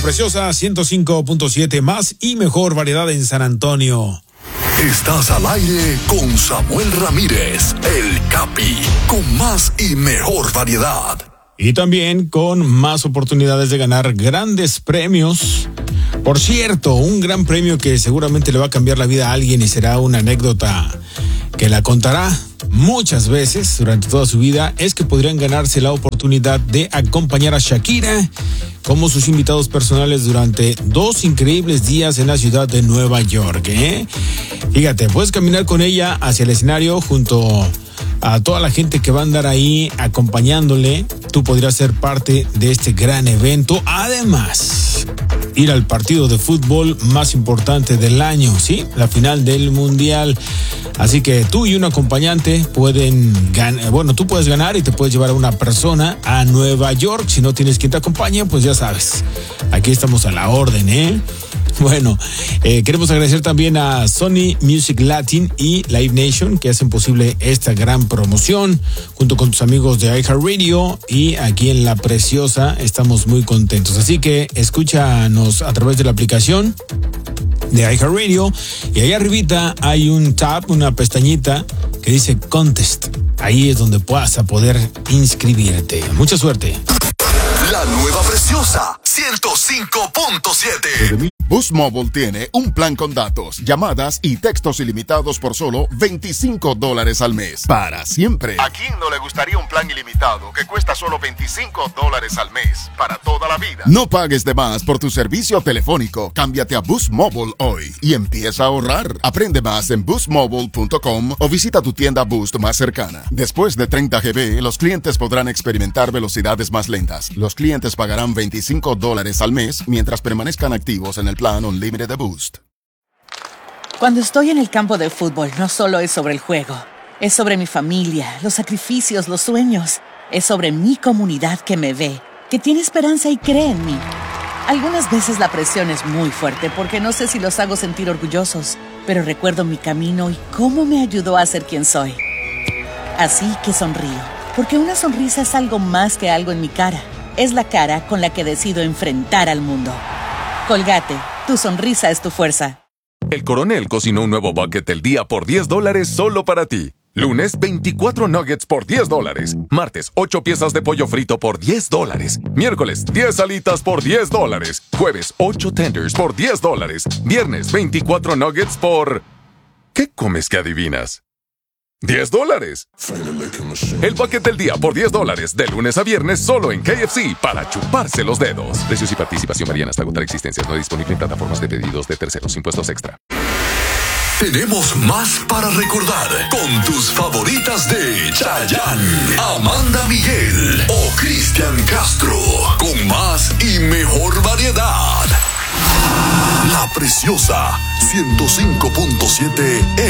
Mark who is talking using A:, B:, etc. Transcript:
A: Preciosa 105.7, más y mejor variedad en San Antonio.
B: Estás al aire con Samuel Ramírez, el Capi, con más y mejor variedad.
A: Y también con más oportunidades de ganar grandes premios. Por cierto, un gran premio que seguramente le va a cambiar la vida a alguien y será una anécdota que la contará muchas veces durante toda su vida, es que podrían ganarse la oportunidad de acompañar a Shakira como sus invitados personales durante 2 increíbles días en la ciudad de Nueva York, ¿eh? Fíjate, puedes caminar con ella hacia el escenario junto a toda la gente que va a andar ahí acompañándole. Tú podrías ser parte de este gran evento. Además, ir al partido de fútbol más importante del año, ¿sí? La final del Mundial. Así que tú y un acompañante pueden ganar. Bueno, tú puedes ganar y te puedes llevar a una persona a Nueva York. Si no tienes quien te acompañe, pues ya sabes. Aquí estamos a la orden, ¿eh? Bueno, queremos agradecer también a Sony Music Latin y Live Nation que hacen posible esta gran promoción junto con tus amigos de iHeartRadio, y aquí en La Preciosa estamos muy contentos. Así que escúchanos a través de la aplicación de iHeartRadio y ahí arribita hay un tab, una pestañita que dice Contest. Ahí es donde vas a poder inscribirte. Mucha suerte.
B: La nueva Preciosa 105.7.
C: Boost Mobile tiene un plan con datos, llamadas y textos ilimitados por solo $25 al mes. Para siempre. ¿A quién no le gustaría un plan ilimitado que cuesta solo $25 al mes? Para toda la vida. No pagues de más por tu servicio telefónico. Cámbiate a Boost Mobile hoy y empieza a ahorrar. Aprende más en boostmobile.com o visita tu tienda Boost más cercana. Después de 30 GB, los clientes podrán experimentar velocidades más lentas. Los clientes pagarán $25 al mes mientras permanezcan activos en el plan Unlimited de Boost.
D: Cuando estoy en el campo de fútbol, no solo es sobre el juego. Es sobre mi familia, los sacrificios, los sueños. Es sobre mi comunidad que me ve, que tiene esperanza y cree en mí. Algunas veces la presión es muy fuerte porque no sé si los hago sentir orgullosos, pero recuerdo mi camino y cómo me ayudó a ser quien soy. Así que sonrío, porque una sonrisa es algo más que algo en mi cara. Es la cara con la que decido enfrentar al mundo. Colgate, tu sonrisa es tu fuerza.
E: El Coronel cocinó un nuevo bucket del día por $10 solo para ti. Lunes, 24 nuggets por $10. Martes, 8 piezas de pollo frito por $10. Miércoles, 10 alitas por $10. Jueves, 8 tenders por $10. Viernes, 24 nuggets por... ¿Qué comes que adivinas? $10. El bucket del día por $10, de lunes a viernes solo en KFC, para chuparse los dedos. Precios y participación varían hasta agotar existencias. No disponible en plataformas de pedidos de terceros. Impuestos extra.
B: Tenemos más para recordar con tus favoritas de Chayanne, Amanda Miguel o Cristian Castro, con más y mejor variedad. La Preciosa 105.7